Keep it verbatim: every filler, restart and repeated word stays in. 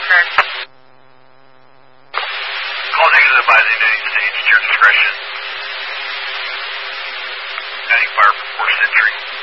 Confirmed. Call negative advising to stage to your discretion. Adding fire for fourth Century.